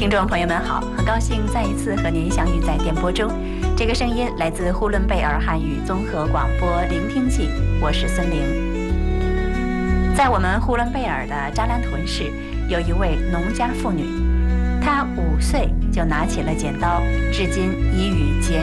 听众朋友们好，很高兴再一次和您相遇在电波中。这个声音来自呼伦贝尔汉语综合广播聆听器，我是孙玲。在我们呼伦贝尔的扎兰屯市，有一位农家妇女，她5岁就拿起了剪刀，至今已与剪